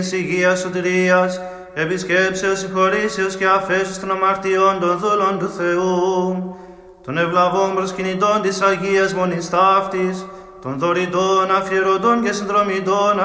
υγείας σωτηρίας, επισκέψεως, συγχωρήσεως και αφέσεως των αμαρτιών των δούλων του Θεού, των ευλαβών προσκυνητών της Αγίας Μονής Ταύτης, των δωρητών, αφιερωτών και συνδρομητών